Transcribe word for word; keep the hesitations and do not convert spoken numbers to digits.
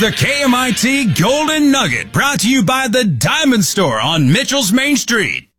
the K M I T Golden Nugget, brought to you by the Diamond Store on Mitchell's Main Street.